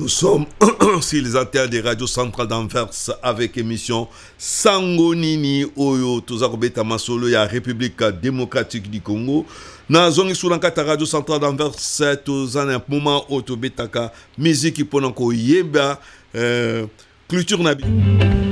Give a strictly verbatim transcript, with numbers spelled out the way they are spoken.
Nous sommes sur les antennes des radios centrales d'Anvers avec émission Sangonini Oyo Tozakobeta Masolo ya République démocratique du Congo. Nazongi sur la radio centrale d'Anvers tozana un moment où tobetaka musique pour nako yeba culture nabi.